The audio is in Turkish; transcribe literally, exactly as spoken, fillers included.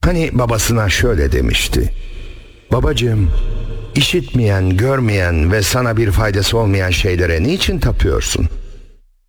Hani babasına şöyle demişti: "Babacığım, işitmeyen, görmeyen ve sana bir faydası olmayan şeylere niçin tapıyorsun?